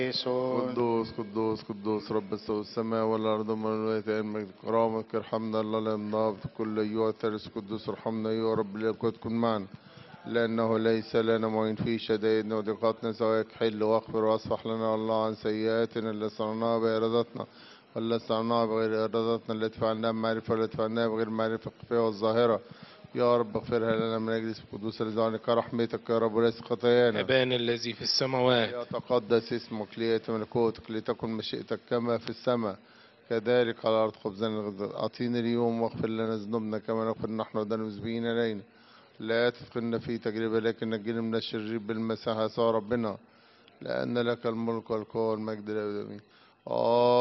يسون. قدوس قدوس قدوس رب السماء والأرض ومن المجد كرامك ارحمنا الله لنا كل أيها الثالث قدوس ارحمنا أيها رب اليقود كن معنا لأنه ليس لنا معين في شدائدنا وضيقاتنا سواك حل واغفر واصفح لنا الله عن سيئاتنا اللي صنعناها بإرادتنا ولا صنعناها بغير إرادتنا التي فعلناها بمعرفة والتي فعلناها بغير معرفة الخفية والظاهرة يا رب اغفرها لنا من أجل اسم القدوس الذي عنك رحمتك يا رب وليس خطايانا. أبانا الذي في السماوات. ليتقدس اسمك ليأتي ملكوتك لتكن مشيئتك كما في السماء كذلك على الأرض. خبزنا الغداء أعطينا اليوم واغفر لنا ذنوبنا كما نغفر نحن والمذنبين إلينا لا تدخلنا في تجربة لكن نجينا من الشرير بالمسيح يسوع ربنا لأن لك الملك والقوة والمجد الأبدي.